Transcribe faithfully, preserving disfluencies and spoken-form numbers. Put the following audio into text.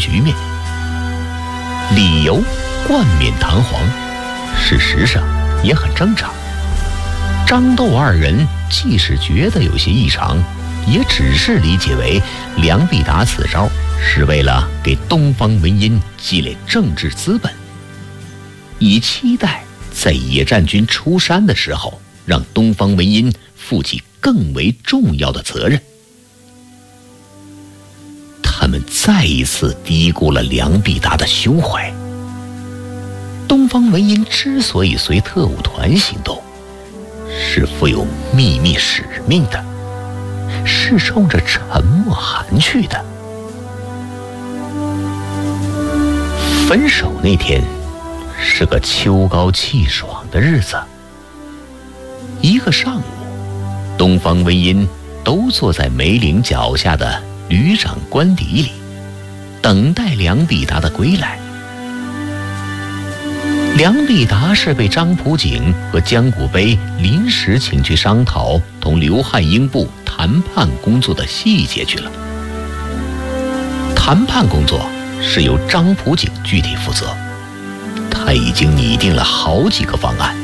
局面。理由冠冕堂皇，事实上也很正常。张窦二人即使觉得有些异常，也只是理解为梁必达此招是为了给东方文音积累政治资本，以期待在野战军出山的时候，让东方文音负起更为重要的责任。他们再一次低估了梁必达的胸怀。东方文音之所以随特务团行动，是负有秘密使命的，是冲着陈默涵去的。分手那天是个秋高气爽的日子，一个上午，东方文音都坐在梅岭脚下的旅长官邸里，等待梁必达的归来。梁必达是被张普景和江古碑临时请去商讨同刘汉英部谈判工作的细节去了。谈判工作是由张普景具体负责，他已经拟定了好几个方案，